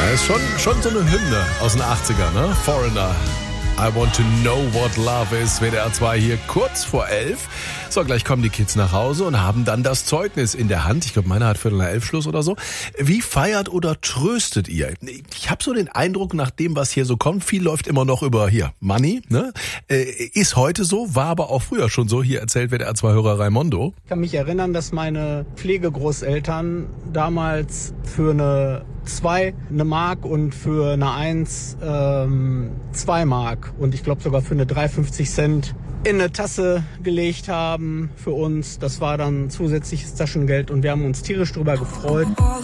Das ist schon so eine Hymne aus den 80ern, ne? Foreigner. I want to know what love is. WDR 2 hier kurz vor 11. So, gleich kommen die Kids nach Hause und haben dann das Zeugnis in der Hand. Ich glaube, meiner hat 11:15 Schluss oder so. Wie feiert oder tröstet ihr? Ich habe so den Eindruck, nach dem, was hier so kommt, viel läuft immer noch über hier Money, ne? Ist heute so, war aber auch früher schon so. Hier erzählt WDR 2-Hörer Raimondo. Ich kann mich erinnern, dass meine Pflegegroßeltern damals für eine 2 eine Mark und für eine 1 2 Mark und ich glaube sogar für eine 3,50 Cent in eine Tasse gelegt haben für uns. Das war dann zusätzliches Taschengeld und wir haben uns tierisch drüber gefreut.